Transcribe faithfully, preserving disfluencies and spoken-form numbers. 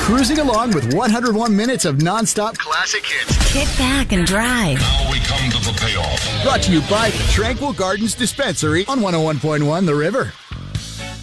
cruising along with one hundred one minutes of nonstop classic hits. Kick back and drive. Now we come to the payoff. Brought to you by the Tranquil Gardens Dispensary on one oh one point one The River.